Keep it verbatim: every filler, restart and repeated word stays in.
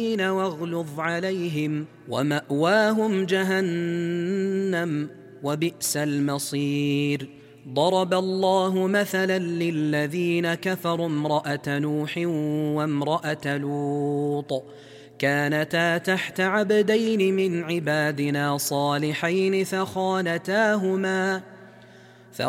واغلظ عليهم ومأواهم جهنم وبئس المصير. ضرب الله مثلا للذين كفروا امرأة نوح وامرأة لوط كانتا تحت عبدين من عبادنا صالحين فخانتاهما